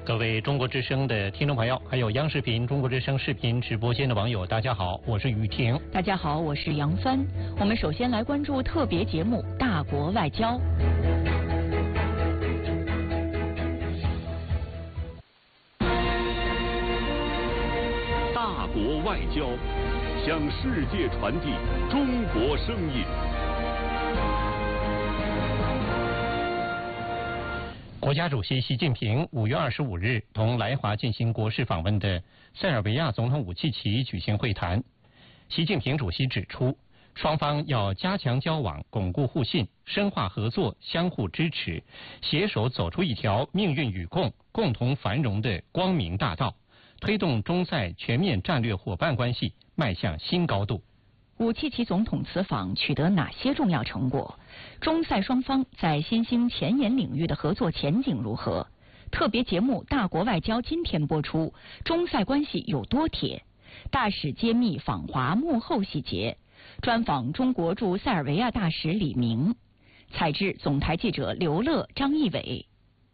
各位中国之声的听众朋友，还有央视频中国之声视频直播间的网友，大家好，我是雨婷。 大家好，我是杨帆。我们首先来关注特别节目《大国外交》。 大国外交，向世界传递中国声音。 国家主席习近平5月25日同来华进行国事访问的塞尔维亚总统武契奇举行会谈。习近平主席指出，双方要加强交往，巩固互信，深化合作，相互支持，携手走出一条命运与共、共同繁荣的光明大道，推动中塞全面战略伙伴关系迈向新高度。 武契奇总统此访取得哪些重要成果？中塞双方在新兴前沿领域的合作前景如何？特别节目《大国外交》今天播出，中塞关系有多铁？大使揭秘访华幕后细节，专访中国驻塞尔维亚大使李明。采制总台记者刘乐、张义伟。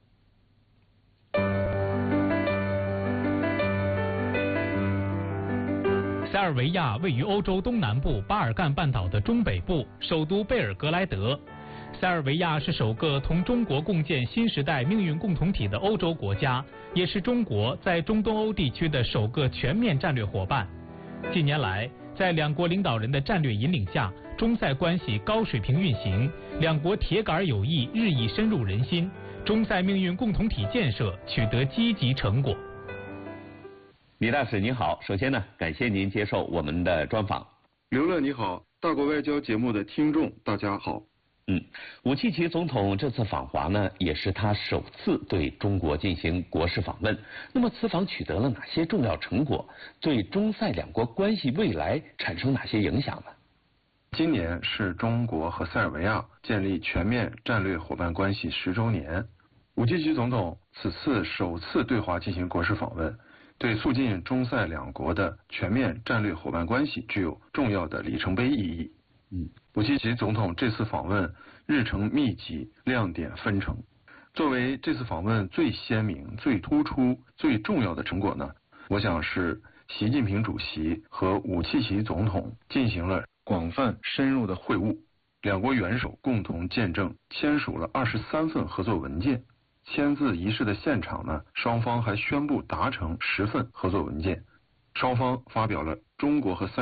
塞尔维亚位于欧洲东南部巴尔干半岛的中北部，首都贝尔格莱德。塞尔维亚是首个同中国共建新时代命运共同体的欧洲国家，也是中国在中东欧地区的首个全面战略伙伴。近年来，在两国领导人的战略引领下，中塞关系高水平运行，两国铁杆友谊日益深入人心，中塞命运共同体建设取得积极成果。 李大使您好，首先呢，感谢您接受我们的专访。 刘乐你好，大国外交节目的听众大家好。 武契奇总统这次访华呢，也是他首次对中国进行国事访问。那么此访取得了哪些重要成果？对中塞两国关系未来产生哪些影响呢？ 今年是中国和塞尔维亚建立全面战略伙伴关系10周年。武契奇总统此次首次对华进行国事访问，对促进中塞两国的全面战略伙伴关系具有重要的里程碑意义。武契奇总统这次访问日程密集，亮点纷呈。作为这次访问最鲜明、最突出、最重要的成果呢，我想是习近平主席和武契奇总统进行了广泛深入的会晤，两国元首共同见证签署了23份合作文件。签字仪式的现场呢，双方还宣布达成10份合作文件。双方发表了中国和塞